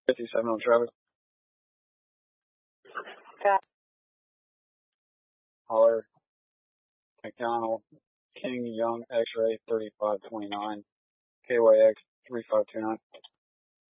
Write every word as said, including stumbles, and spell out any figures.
fifty-seven on Travis. Got Holler. McDonald. King Young X-ray thirty-five twenty-nine. K Y X three five two nine.